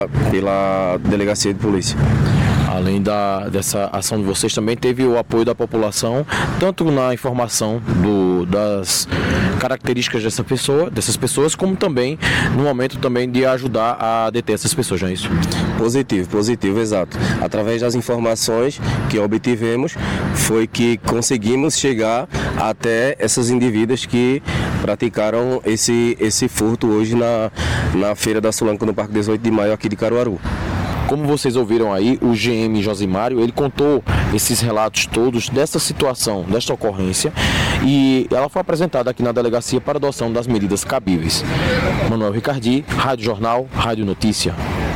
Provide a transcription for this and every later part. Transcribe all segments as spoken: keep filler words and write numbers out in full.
pela delegacia de polícia. Além da, dessa ação de vocês, também teve o apoio da população, tanto na informação do, das características dessa pessoa, dessas pessoas, como também no momento também de ajudar a deter essas pessoas, não é isso? Positivo, positivo, exato. Através das informações que obtivemos, foi que conseguimos chegar até essas indivíduas que praticaram esse, esse furto hoje na, na Feira da Sulanca, no Parque dezoito de maio, aqui de Caruaru. Como vocês ouviram aí, o G M Josimário, ele contou esses relatos todos dessa situação, desta ocorrência, e ela foi apresentada aqui na delegacia para adoção das medidas cabíveis. Manuel Ricardi, Rádio Jornal, Rádio Notícia.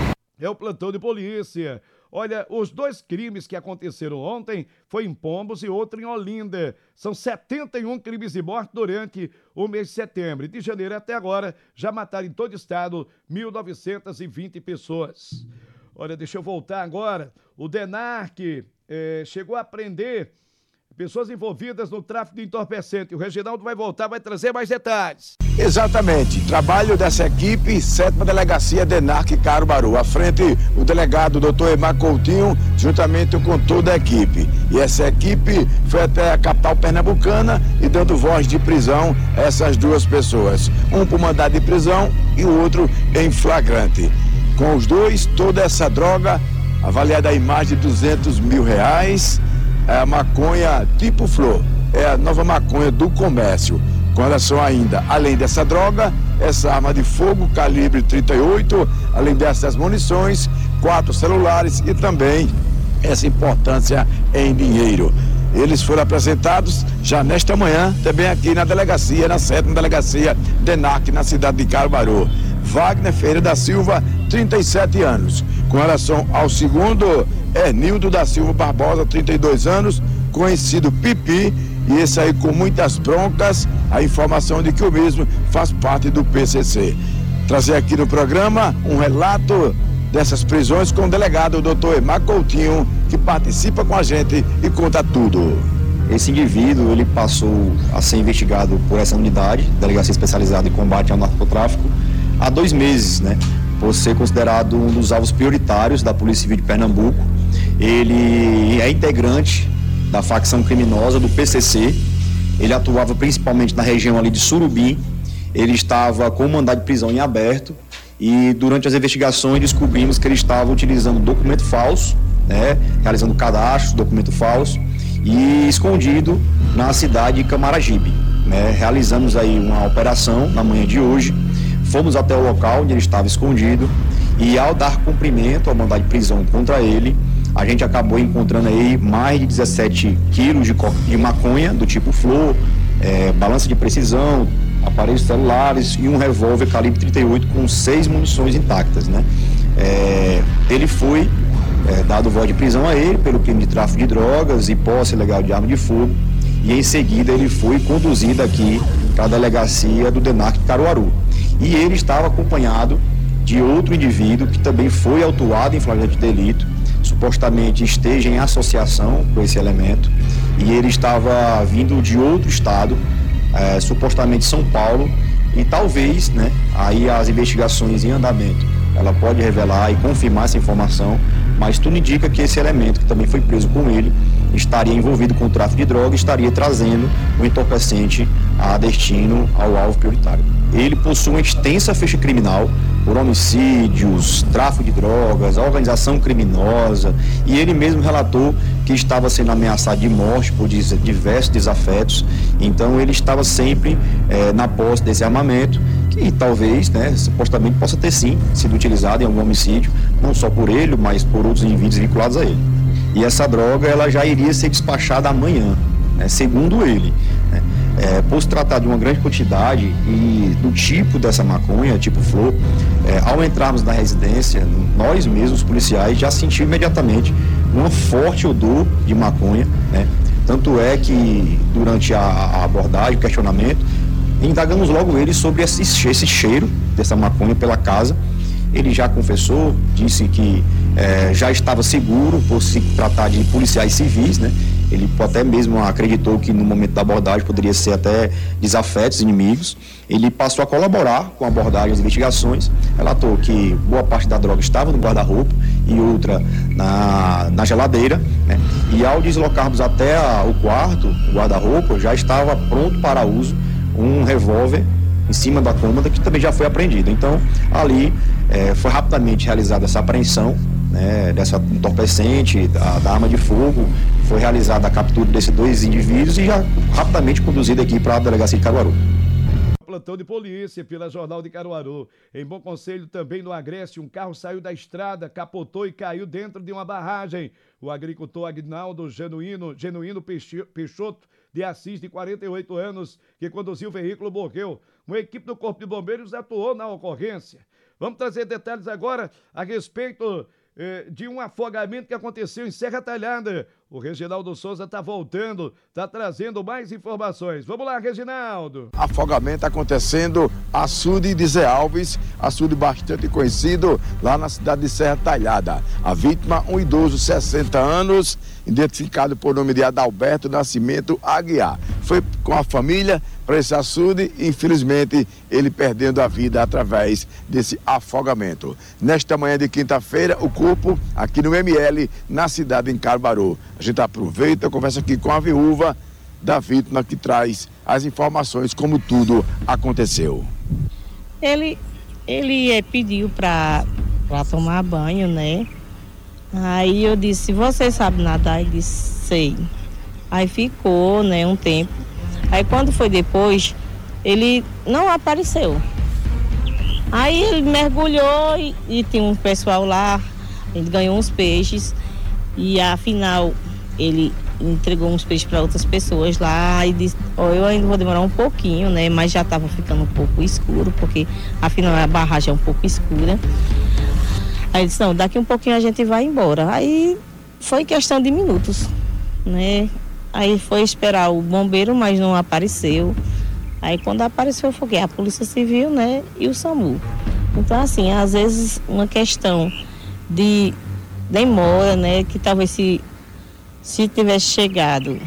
É o plantão de polícia. Olha, os dois crimes que aconteceram ontem foi em Pombos e outro em Olinda. São setenta e um crimes de morte durante o mês de setembro. De janeiro até agora, já mataram em todo o estado mil novecentas e vinte pessoas. Olha, deixa eu voltar agora. O DENARC eh, chegou a prender pessoas envolvidas no tráfico de entorpecente. O Reginaldo vai voltar, vai trazer mais detalhes. Exatamente. Trabalho dessa equipe, sétima Delegacia DENARC Caruaru. À frente, o delegado doutor Emar Coutinho, juntamente com toda a equipe. E essa equipe foi até a capital pernambucana e dando voz de prisão a essas duas pessoas. Um por mandado de prisão e o outro em flagrante. Com os dois, toda essa droga, avaliada em mais de duzentos mil reais, é a maconha tipo flor, é a nova maconha do comércio. Com relação ainda, além dessa droga, essa arma de fogo calibre trinta e oito, além dessas munições, quatro celulares e também essa importância em dinheiro. Eles foram apresentados já nesta manhã, também aqui na delegacia, na sétima Delegacia DENARC, na cidade de Caruaru. Wagner Ferreira da Silva, trinta e sete anos. Com relação ao segundo, Ernildo da Silva Barbosa, trinta e dois anos, conhecido Pipi, e esse aí com muitas broncas, a informação de que o mesmo faz parte do P C C. Trazer aqui no programa um relato dessas prisões com o delegado doutor Emar Coutinho, que participa com a gente e conta tudo. Esse indivíduo, ele passou a ser investigado por essa unidade, Delegacia Especializada em Combate ao Narcotráfico, há dois meses, né? Por ser considerado um dos alvos prioritários da Polícia Civil de Pernambuco. Ele é integrante da facção criminosa do P C C. Ele atuava principalmente na região ali de Surubim. Ele estava com mandado de prisão em aberto e durante as investigações descobrimos que ele estava utilizando documento falso, né? Realizando cadastro, documento falso, e escondido na cidade de Camaragibe, né? Realizamos aí uma operação na manhã de hoje. Fomos até o local onde ele estava escondido e, ao dar cumprimento ao mandado de prisão contra ele, a gente acabou encontrando aí mais de dezessete quilos de, de maconha do tipo flor, é, balança de precisão, aparelhos celulares e um revólver calibre trinta e oito com seis munições intactas, né? É, ele foi é, dado voz de prisão a ele pelo crime de tráfico de drogas e posse ilegal de arma de fogo, e em seguida ele foi conduzido aqui para a delegacia do DENARC Caruaru. E ele estava acompanhado de outro indivíduo que também foi autuado em flagrante delito, supostamente esteja em associação com esse elemento, e ele estava vindo de outro estado, é, supostamente São Paulo, e talvez, né, aí as investigações em andamento, ela pode revelar e confirmar essa informação, mas tudo indica que esse elemento que também foi preso com ele estaria envolvido com o tráfico de drogas, estaria trazendo o entorpecente a destino ao alvo prioritário. Ele possui uma extensa ficha criminal por homicídios, tráfico de drogas, organização criminosa, e ele mesmo relatou que estava sendo ameaçado de morte por diversos desafetos. Então ele estava sempre eh, na posse desse armamento, que talvez, né, supostamente possa ter sim sido utilizado em algum homicídio, não só por ele, mas por outros indivíduos vinculados a ele. E essa droga, ela já iria ser despachada amanhã, né, segundo ele, né. É, por se tratar de uma grande quantidade e do tipo dessa maconha, tipo flor, é, ao entrarmos na residência, nós mesmos, policiais, já sentimos imediatamente um forte odor de maconha, né? Tanto é que durante a, a abordagem, o questionamento, indagamos logo ele sobre esse, esse cheiro dessa maconha pela casa. Ele já confessou, disse que é, já estava seguro por se tratar de policiais civis, né? Ele até mesmo acreditou que no momento da abordagem poderia ser até desafetos inimigos. Ele passou a colaborar com a abordagem das investigações, relatou que boa parte da droga estava no guarda-roupa e outra na, na geladeira, né? E ao deslocarmos até a, o quarto, o guarda-roupa, já estava pronto para uso um revólver em cima da cômoda, que também já foi apreendido. Então, ali é, foi rapidamente realizada essa apreensão, né, dessa entorpecente, da, da arma de fogo. Foi realizada a captura desses dois indivíduos e já rapidamente conduzido aqui para a delegacia de Caruaru. Plantão de polícia pela Jornal de Caruaru. Em Bom Conselho, também no Agreste, um carro saiu da estrada, capotou e caiu dentro de uma barragem. O agricultor Agnaldo Genuíno, Genuíno Peixoto, de Assis, de quarenta e oito anos, que conduziu o veículo, morreu. Uma equipe do Corpo de Bombeiros atuou na ocorrência. Vamos trazer detalhes agora a respeito eh, de um afogamento que aconteceu em Serra Talhada. O Reginaldo Souza está voltando, está trazendo mais informações. Vamos lá, Reginaldo. Afogamento acontecendo açude de Zé Alves, açude bastante conhecido lá na cidade de Serra Talhada. A vítima, um idoso, sessenta anos, identificado por nome de Adalberto Nascimento Aguiar. Foi com a família para esse açude e, infelizmente, ele perdendo a vida através desse afogamento. Nesta manhã de quinta-feira, o corpo aqui no M L, na cidade de Caruaru. A gente aproveita, conversa aqui com a viúva da vítima, que traz as informações como tudo aconteceu. Ele, ele pediu para tomar banho, né? Aí eu disse, você sabe nadar? Ele disse, sei. Aí ficou, né, um tempo. Aí quando foi depois, ele não apareceu. Aí ele mergulhou e, e tinha um pessoal lá, ele ganhou uns peixes e afinal ele entregou uns peixes para outras pessoas lá e disse, oh, eu ainda vou demorar um pouquinho, né, mas já estava ficando um pouco escuro, porque afinal a barragem é um pouco escura. Aí ele disse, não, daqui um pouquinho a gente vai embora. Aí foi questão de minutos, né? Aí foi esperar o bombeiro, mas não apareceu. Aí quando apareceu foi a Polícia Civil, né, e o SAMU. Então assim, às vezes uma questão de demora, né, que talvez se, se tivesse chegado,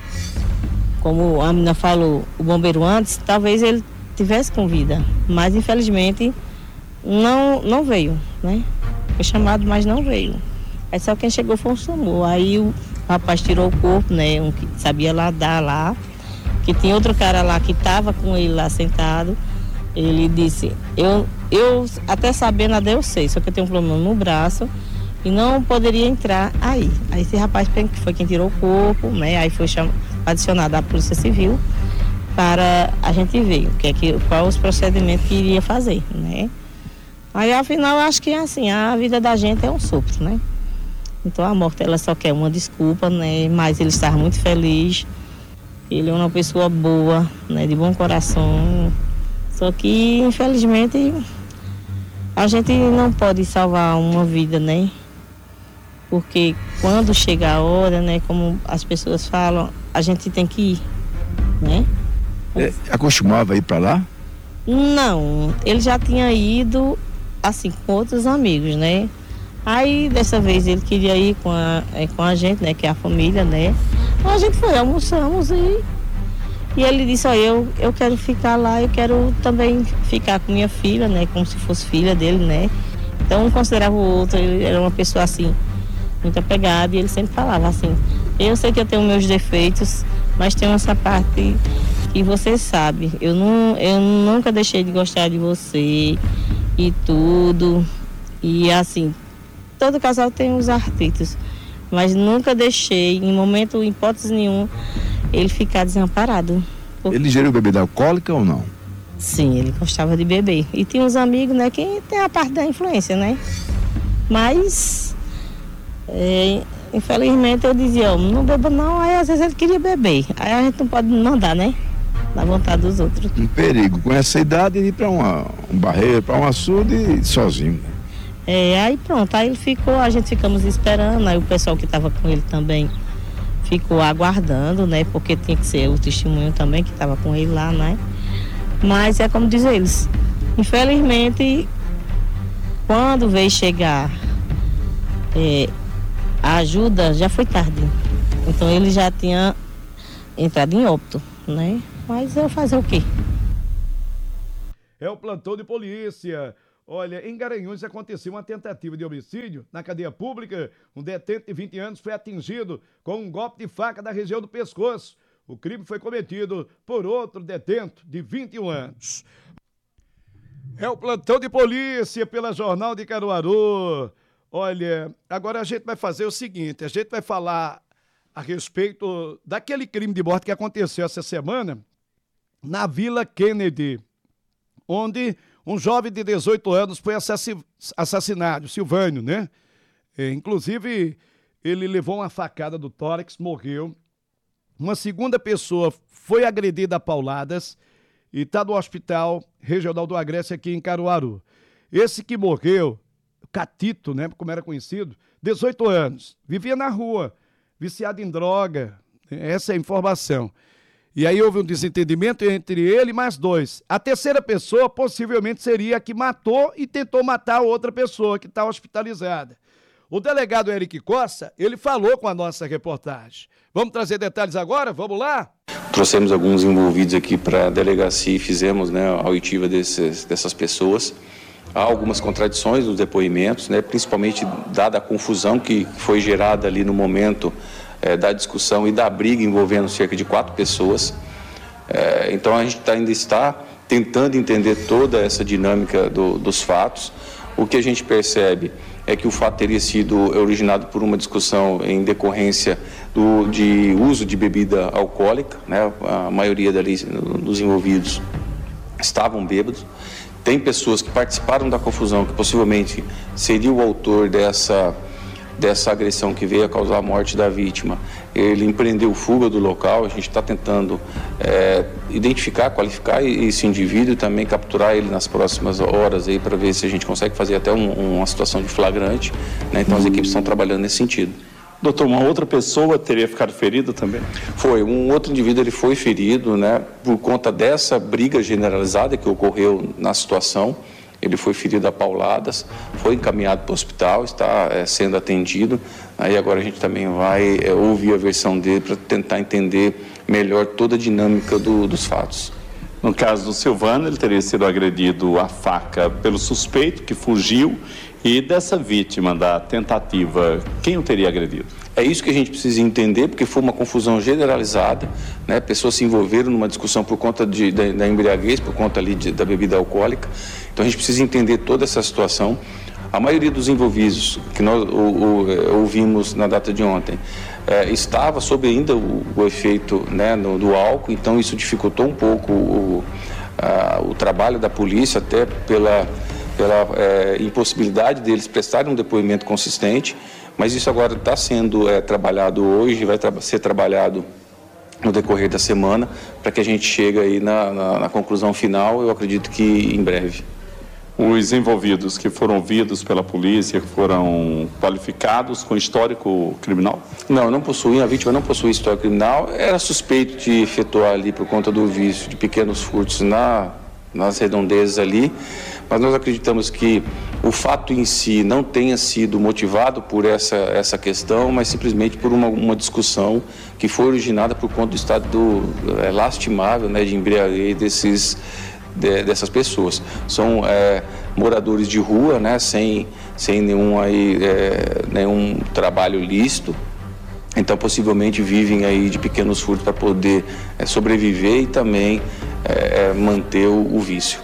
como a menina falou, o bombeiro antes, talvez ele tivesse com vida. Mas infelizmente não, não veio, né? Foi chamado, mas não veio. Aí só quem chegou foi o SAMU. Aí o rapaz tirou o corpo, né? Um que sabia nadar lá. Que tinha outro cara lá que estava com ele lá sentado. Ele disse, eu, eu até saber nadar eu sei, só que eu tenho um problema no braço e não poderia entrar aí. Aí esse rapaz foi quem tirou o corpo, né? Aí foi cham... adicionado à Polícia Civil para a gente ver o que é que, qual os procedimentos que iria fazer, né? Aí, afinal, eu acho que assim, a vida da gente é um sopro, né? Então, a morte, ela só quer uma desculpa, né? Mas ele estava muito feliz. Ele é uma pessoa boa, né? De bom coração. Só que, infelizmente, a gente não pode salvar uma vida, né? Porque quando chega a hora, né? Como as pessoas falam, a gente tem que ir, né? É, acostumava a ir para lá? Não, ele já tinha ido assim com outros amigos, né? Aí dessa vez ele queria ir com a, é, com a gente, né? Que é a família, né? A gente foi, almoçamos e, e ele disse, ó, eu, eu quero ficar lá, eu quero também ficar com minha filha, né? Como se fosse filha dele, né? Então um considerava o outro, ele era uma pessoa assim, muito apegada, e ele sempre falava assim, eu sei que eu tenho meus defeitos, mas tem essa parte que você sabe, eu, não, eu nunca deixei de gostar de você e tudo, e assim, todo casal tem os artritos, mas nunca deixei, em momento, em hipótese nenhuma, ele ficar desamparado. Porque... Ele gerou bebida alcoólica ou não? Sim, ele gostava de beber. E tinha uns amigos, né, que tem a parte da influência, né? Mas, é, infelizmente, eu dizia, oh, não beba não, aí às vezes ele queria beber. Aí a gente não pode mandar, né? Da vontade dos outros. Um perigo, com essa idade, ir para uma, um barreiro, para um açude sozinho, né? É, aí pronto, aí ele ficou, a gente ficamos esperando, aí o pessoal que estava com ele também ficou aguardando, né? Porque tinha que ser o testemunho também que estava com ele lá, né? Mas é como diz eles, infelizmente, quando veio chegar é, a ajuda, já foi tarde. Então ele já tinha entrado em óbito, né? Mas eu fazer o quê? É o plantão de polícia. Olha, em Garanhuns aconteceu uma tentativa de homicídio na cadeia pública. Um detento de vinte anos foi atingido com um golpe de faca da região do pescoço. O crime foi cometido por outro detento de vinte e um anos. É o plantão de polícia pela Jornal de Caruaru. Olha, agora a gente vai fazer o seguinte, a gente vai falar a respeito daquele crime de morte que aconteceu essa semana na Vila Kennedy, onde um jovem de dezoito anos foi assassinado, Silvânio, né? É, inclusive, ele levou uma facada do tórax, morreu. Uma segunda pessoa foi agredida a pauladas e está no Hospital Regional do Agreste aqui em Caruaru. Esse que morreu, Catito, né, como era conhecido, dezoito anos, vivia na rua, viciado em droga, essa é a informação. E aí houve um desentendimento entre ele e mais dois. A terceira pessoa possivelmente seria a que matou e tentou matar a outra pessoa que está hospitalizada. O delegado Eric Costa, ele falou com a nossa reportagem. Vamos trazer detalhes agora? Vamos lá? Trouxemos alguns envolvidos aqui para a delegacia e fizemos, né, a oitiva desses, dessas pessoas. Há algumas contradições nos depoimentos, né, principalmente dada a confusão que foi gerada ali no momento É, da discussão e da briga envolvendo cerca de quatro pessoas. É, então a gente tá, ainda está tentando entender toda essa dinâmica do, dos fatos. O que a gente percebe é que o fato teria sido originado por uma discussão em decorrência do, de uso de bebida alcoólica, né? A maioria dali, dos envolvidos estavam bêbados. Tem pessoas que participaram da confusão, que possivelmente seria o autor dessa dessa agressão que veio a causar a morte da vítima. Ele empreendeu fuga do local, a gente está tentando é, identificar, qualificar esse indivíduo e também capturar ele nas próximas horas aí para ver se a gente consegue fazer até um, uma situação de flagrante, né? Então as equipes estão trabalhando nesse sentido. Doutor, uma outra pessoa teria ficado ferida também? Foi, um outro indivíduo ele foi ferido, né, por conta dessa briga generalizada que ocorreu na situação. Ele foi ferido a pauladas, foi encaminhado para o hospital, está é, sendo atendido. Aí agora a gente também vai é, ouvir a versão dele para tentar entender melhor toda a dinâmica do, dos fatos. No caso do Silvano, ele teria sido agredido a faca pelo suspeito que fugiu, e dessa vítima da tentativa, quem o teria agredido? É isso que a gente precisa entender, porque foi uma confusão generalizada, né? Pessoas se envolveram numa discussão por conta de, da, da embriaguez, por conta ali de, da bebida alcoólica. Então a gente precisa entender toda essa situação. A maioria dos envolvidos que nós o, o, ouvimos na data de ontem é, estava sob ainda o, o efeito, né, no, do álcool, então isso dificultou um pouco o, a, o trabalho da polícia, até pela, pela é, impossibilidade deles prestarem um depoimento consistente. Mas isso agora está sendo é, trabalhado hoje, vai tra- ser trabalhado no decorrer da semana, para que a gente chegue aí na, na, na conclusão final, eu acredito que em breve. Os envolvidos que foram ouvidos pela polícia foram qualificados com histórico criminal? Não, não possuía, a vítima não possuía histórico criminal, era suspeito de efetuar ali por conta do vício de pequenos furtos na, nas redondezas ali, mas nós acreditamos que o fato em si não tenha sido motivado por essa, essa questão, mas simplesmente por uma, uma discussão que foi originada por conta do estado do, é, lastimável, né, de embriaguez desses, de, dessas pessoas. São é, moradores de rua, né, sem, sem nenhum, aí, é, nenhum trabalho lícito, então possivelmente vivem aí de pequenos furtos para poder é, sobreviver e também é, manter o, o vício.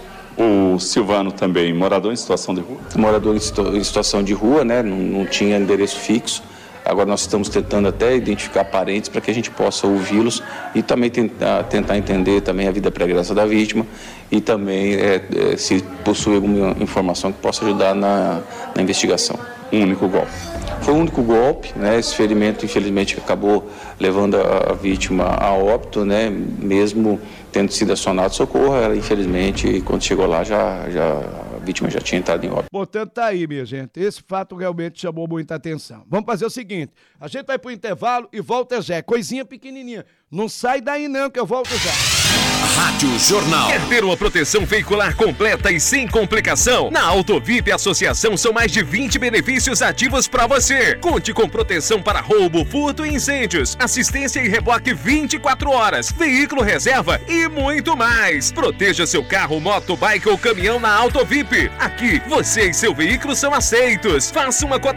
O Silvano também, morador em situação de rua? Morador em, situ- em situação de rua, né? Não, não tinha endereço fixo. Agora nós estamos tentando até identificar parentes para que a gente possa ouvi-los e também tentar, tentar entender também a vida pregressa da vítima e também é, é, se possui alguma informação que possa ajudar na, na investigação. Um único golpe? Foi o único golpe, né? Esse ferimento infelizmente acabou levando a, a vítima a óbito, né? Mesmo tendo sido acionado socorro, ela infelizmente quando chegou lá já, já a vítima já tinha entrado em óbito. Portanto, tá aí, minha gente. Esse fato realmente chamou muita atenção. Vamos fazer o seguinte, a gente vai pro intervalo e volta já. Coisinha pequenininha. Não sai daí não, que eu volto já. Rádio Jornal. Quer ter uma proteção veicular completa e sem complicação? Na Autovip Associação são mais de vinte benefícios ativos para você. Conte com proteção para roubo, furto e incêndios, assistência e reboque vinte e quatro horas, veículo reserva e muito mais. Proteja seu carro, moto, bike ou caminhão na Autovip. Aqui, você e seu veículo são aceitos. Faça uma cotação